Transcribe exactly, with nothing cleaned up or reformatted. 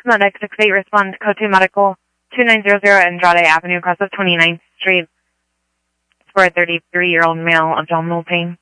Medic six eight, respond code two medical two nine zero zero Andrade Avenue across of twenty-ninth Street for a thirty-three-year-old male abdominal pain.